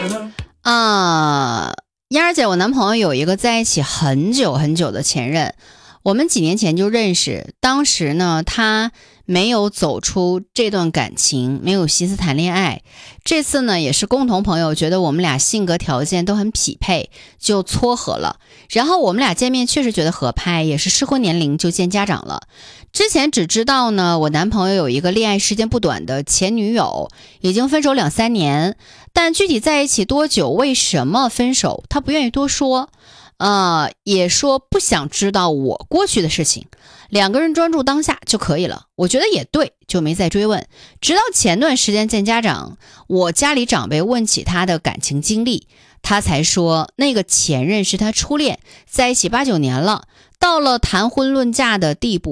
燕儿姐，我男朋友有一个在一起很久很久的前任，我们几年前就认识，当时呢他没有走出这段感情，没有心思谈恋爱。这次呢也是共同朋友觉得我们俩性格条件都很匹配，就撮合了。然后我们俩见面确实觉得合拍，也是适婚年龄就见家长了。之前只知道呢，我男朋友有一个恋爱时间不短的前女友，已经分手2-3年，但具体在一起多久，为什么分手，他不愿意多说。也说不想知道我过去的事情，两个人专注当下就可以了。我觉得也对，就没再追问。直到前段时间见家长，我家里长辈问起他的感情经历，他才说那个前任是他初恋，在一起8-9年了，到了谈婚论嫁的地步。